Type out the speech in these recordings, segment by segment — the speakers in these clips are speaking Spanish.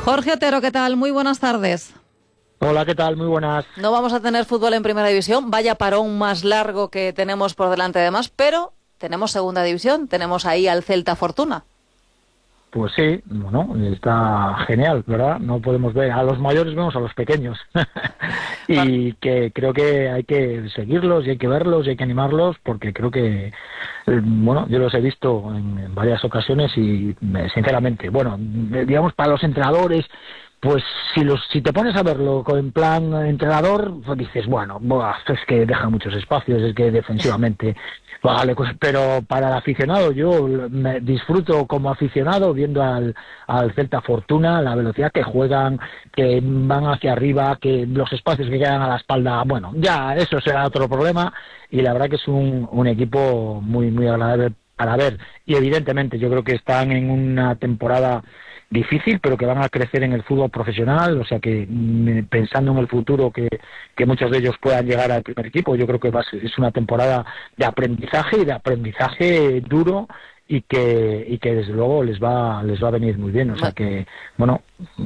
Jorge Otero, ¿qué tal? Muy buenas tardes. Hola, ¿qué tal? Muy buenas. No vamos a tener fútbol en Primera División, vaya parón más largo que tenemos por delante de más, pero tenemos Segunda División, tenemos ahí al Celta Fortuna. Pues sí, bueno, está genial, ¿verdad? No podemos ver a los mayores, vemos a los pequeños. Y que creo que hay que seguirlos y hay que verlos y hay que animarlos porque creo que, bueno, yo los he visto en varias ocasiones y sinceramente, bueno, digamos para los entrenadores, pues si te pones a verlo en plan entrenador, pues dices, bueno, es que deja muchos espacios, es que defensivamente vale, pero para el aficionado, yo me disfruto como aficionado viendo al Celta Fortuna, la velocidad que juegan, que van hacia arriba, que los espacios que quedan a la espalda, bueno, ya eso será otro problema, y la verdad que es un equipo muy, muy agradable para ver, y evidentemente yo creo que están en una temporada difícil, pero que van a crecer en el fútbol profesional, o sea que pensando en el futuro que muchos de ellos puedan llegar al primer equipo, yo creo que es una temporada de aprendizaje duro y que desde luego les va a venir muy bien, o sea que bueno,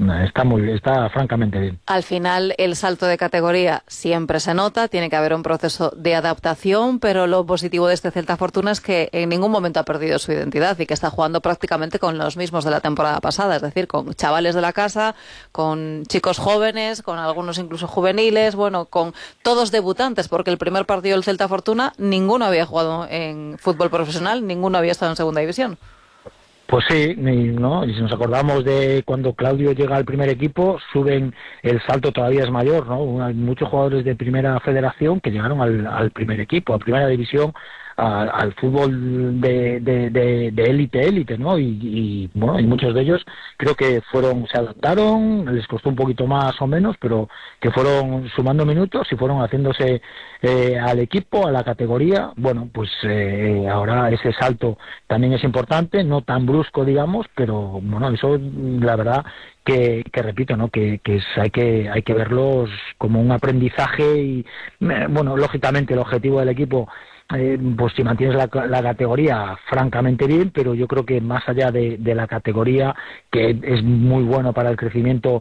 está francamente bien. Al final el salto de categoría siempre se nota, tiene que haber un proceso de adaptación, pero lo positivo de este Celta Fortuna es que en ningún momento ha perdido su identidad y que está jugando prácticamente con los mismos de la temporada pasada, es decir, con chavales de la casa, con chicos jóvenes, con algunos incluso juveniles, bueno, con todos debutantes, porque el primer partido del Celta Fortuna ninguno había jugado en fútbol profesional, ninguno había estado en Segunda División. Pues sí, ¿no? Y si nos acordamos de cuando Claudio llega al primer equipo, el salto todavía es mayor, ¿no? Hay muchos jugadores de primera federación que llegaron al primer equipo, a primera división, al fútbol de élite, ¿no? Y bueno, y muchos de ellos creo que se adaptaron, les costó un poquito más o menos, pero que fueron sumando minutos y fueron haciéndose al equipo, a la categoría. Bueno, pues ahora ese salto también es importante, no tan brusco, digamos, pero bueno, eso la verdad que repito, ¿no? Que hay que verlos como un aprendizaje y bueno, lógicamente el objetivo del equipo, pues si mantienes la categoría francamente bien, pero yo creo que más allá de la categoría, que es muy bueno para el crecimiento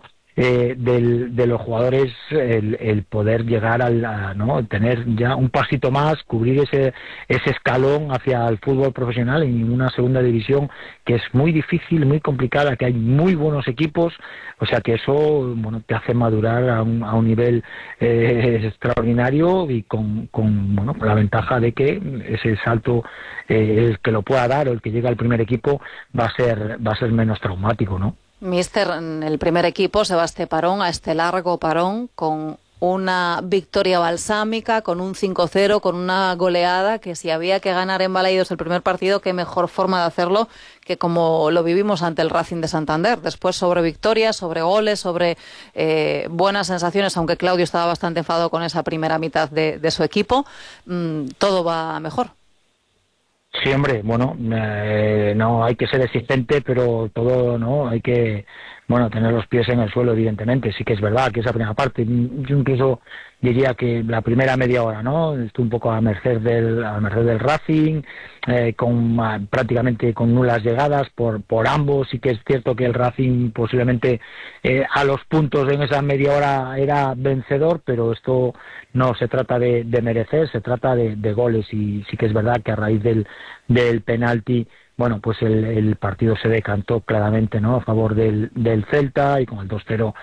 de los jugadores, el poder llegar ¿no? Tener ya un pasito más, cubrir ese escalón hacia el fútbol profesional en una segunda división que es muy difícil, muy complicada, que hay muy buenos equipos, o sea que eso, bueno, te hace madurar a un nivel extraordinario y con la ventaja de que ese salto, el que lo pueda dar o el que llega al primer equipo va a ser menos traumático, ¿no? Míster, en el primer equipo se va a este largo parón con una victoria balsámica, con un 5-0, con una goleada, que si había que ganar en Balaidos el primer partido, qué mejor forma de hacerlo que como lo vivimos ante el Racing de Santander. Después sobre victorias, sobre goles, sobre buenas sensaciones, aunque Claudio estaba bastante enfadado con esa primera mitad de su equipo, todo va mejor. Sí, hombre, bueno, no hay que ser existente, pero todo, ¿no? Hay que, bueno, tener los pies en el suelo, evidentemente. Sí que es verdad que esa primera parte, yo incluso diría que la primera media hora, ¿no? Estuve un poco a merced del Racing, prácticamente con nulas llegadas por ambos. Sí que es cierto que el Racing posiblemente a los puntos en esa media hora era vencedor, pero esto no se trata de merecer, se trata de goles, y sí que es verdad que a raíz del penalti, bueno, pues el partido se decantó claramente, ¿no? A favor del Celta, y con el 2-0,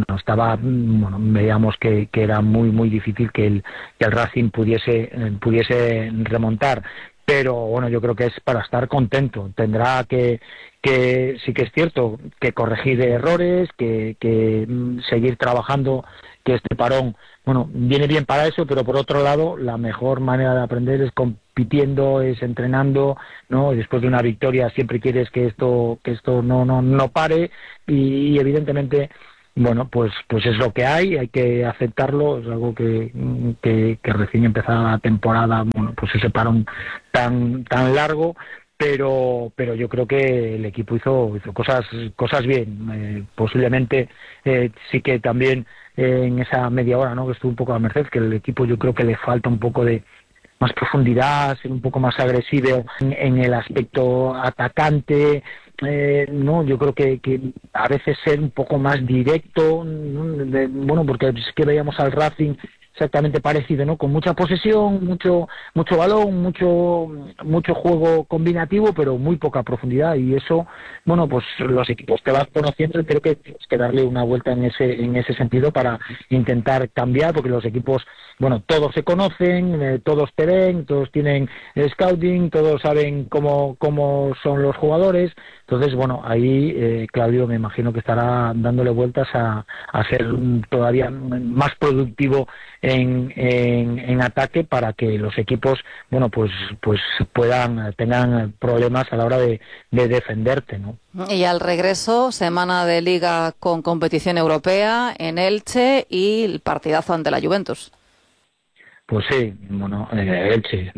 bueno, veíamos que era muy muy difícil que el Racing pudiese remontar, pero bueno, yo creo que es para estar contento. Tendrá que sí que es cierto que corregir errores, que seguir trabajando, que este parón, bueno, viene bien para eso, pero por otro lado, la mejor manera de aprender es compitiendo, es entrenando, ¿no? Y después de una victoria siempre quieres que esto no pare, y evidentemente, bueno, pues es lo que hay que aceptarlo. Es algo que recién empezada la temporada, bueno, pues ese parón tan largo, pero yo creo que el equipo hizo cosas bien. Posiblemente sí que también en esa media hora, ¿no? Que estuvo un poco a merced, que el equipo yo creo que le falta un poco de más profundidad, ser un poco más agresivo en el aspecto atacante, no, yo creo que a veces ser un poco más directo, ¿no? Porque es que veíamos al Racing exactamente parecido, ¿no? Con mucha posesión, mucho balón, mucho juego combinativo, pero muy poca profundidad, y eso, bueno, pues los equipos te vas conociendo, creo que tienes que darle una vuelta en ese sentido para intentar cambiar, porque los equipos, bueno, todos se conocen, todos te ven, todos tienen scouting, todos saben cómo son los jugadores. Entonces, bueno, ahí Claudio me imagino que estará dándole vueltas a ser todavía más productivo en ataque, para que los equipos, bueno, pues tengan problemas a la hora de defenderte, ¿no? Y al regreso, semana de Liga con competición europea en Elche y el partidazo ante la Juventus. Pues sí, bueno, Elche.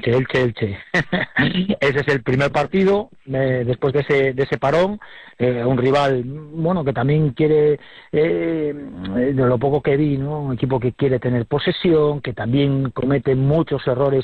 Ese es el primer partido después de ese parón, un rival, bueno, que también quiere, de lo poco que vi, ¿no? Un equipo que quiere tener posesión, que también comete muchos errores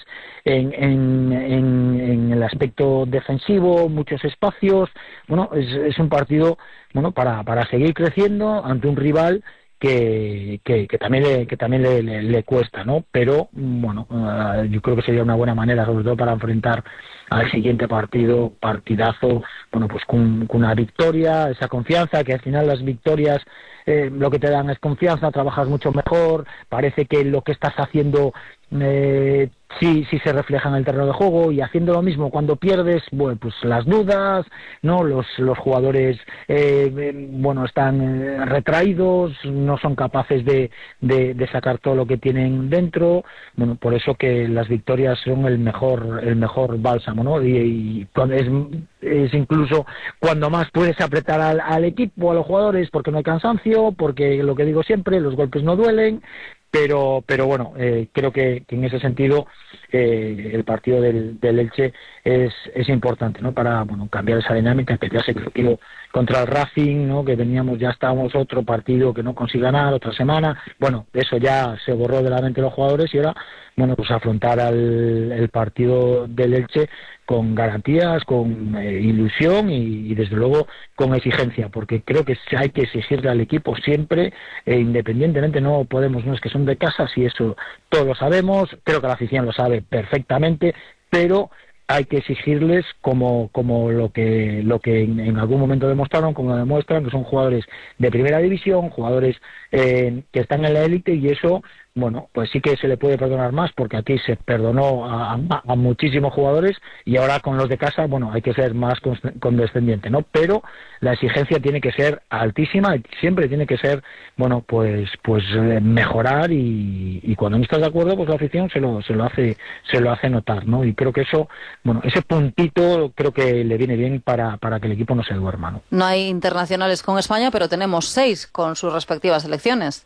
en el aspecto defensivo, muchos espacios. Bueno, es un partido, bueno, para seguir creciendo ante un rival que también le cuesta, ¿no? Pero bueno, yo creo que sería una buena manera, sobre todo para enfrentar al siguiente partidazo, bueno, pues con una victoria, esa confianza, que al final las victorias lo que te dan es confianza, trabajas mucho mejor, parece que lo que estás haciendo sí se refleja en el terreno de juego, y haciendo lo mismo cuando pierdes, bueno, pues las dudas, ¿no? Los jugadores bueno, están retraídos, no son capaces de sacar todo lo que tienen dentro. Bueno, por eso que las victorias son el mejor bálsamo, ¿no? Y es incluso cuando más puedes apretar al equipo, a los jugadores, porque no hay cansancio, porque lo que digo siempre, los golpes no duelen. Pero bueno, creo que en ese sentido el partido del Elche es importante, ¿no? Para, bueno, cambiar esa dinámica, que ya se creo contra el Racing, ¿no? Que ya estábamos otro partido que no consigue ganar, otra semana. Bueno, eso ya se borró de la mente de los jugadores, y ahora, bueno, pues afrontar el partido del Elche con garantías, con ilusión y desde luego con exigencia, porque creo que hay que exigirle al equipo siempre, independientemente, no es que son de casa, si eso todos lo sabemos, creo que la afición lo sabe perfectamente, pero hay que exigirles como lo que en algún momento demostraron, como lo demuestran, que son jugadores de primera división, jugadores que están en la élite, y eso, bueno, pues sí que se le puede perdonar más, porque aquí se perdonó a muchísimos jugadores, y ahora con los de casa, bueno, hay que ser más condescendiente, ¿no? Pero la exigencia tiene que ser altísima, y siempre tiene que ser, bueno, pues mejorar, y cuando no estás de acuerdo, pues la afición se lo hace notar, ¿no? Y creo que eso, bueno, ese puntito creo que le viene bien para que el equipo no se duerma, ¿no? No hay internacionales con España, pero tenemos 6 con sus respectivas selecciones.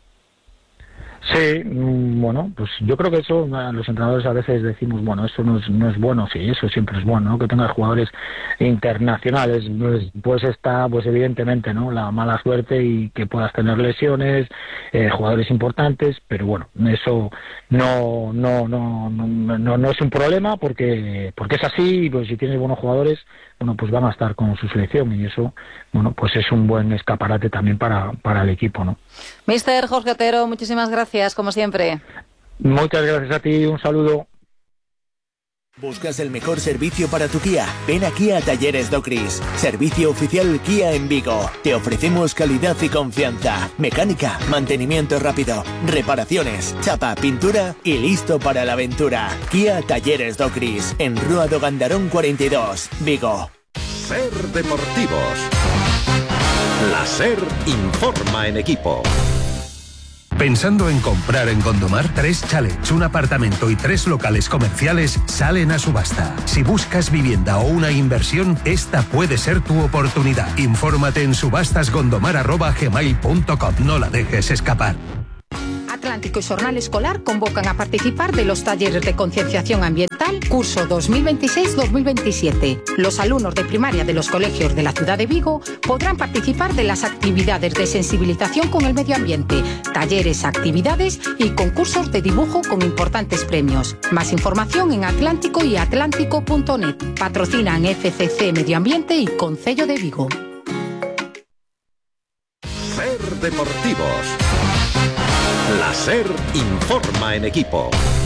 Sí, bueno, pues yo creo que eso, los entrenadores a veces decimos, bueno, eso no es bueno. Sí, eso siempre es bueno, ¿no? Que tengas jugadores internacionales, pues está, pues evidentemente, ¿no? La mala suerte, y que puedas tener lesiones, jugadores importantes, pero bueno, eso no es un problema, porque es así, y pues si tienes buenos jugadores, bueno, pues van a estar con su selección, y eso, bueno, pues es un buen escaparate también para el equipo, ¿no? Mister Jorge Otero, muchísimas gracias, como siempre. Muchas gracias a ti, un saludo. ¿Buscas el mejor servicio para tu Kia? Ven aquí a Talleres Docris, servicio oficial Kia en Vigo. Te ofrecemos calidad y confianza, mecánica, mantenimiento rápido, reparaciones, chapa, pintura y listo para la aventura. Kia Talleres Docris, en Rúa do Gandarón 42, Vigo. Ser Deportivos. La SER informa en equipo. ¿Pensando en comprar en Gondomar? 3 chalets, un apartamento y 3 locales comerciales salen a subasta. Si buscas vivienda o una inversión, esta puede ser tu oportunidad. Infórmate en subastasgondomar@gmail.com. No la dejes escapar. Atlántico y Xornal Escolar convocan a participar de los talleres de concienciación ambiental curso 2026-2027. Los alumnos de primaria de los colegios de la ciudad de Vigo podrán participar de las actividades de sensibilización con el medio ambiente, talleres, actividades y concursos de dibujo con importantes premios. Más información en Atlántico y atlántico.net. Patrocinan FCC Medio Ambiente y Concello de Vigo. Ser Deportivos. La SER informa en equipo.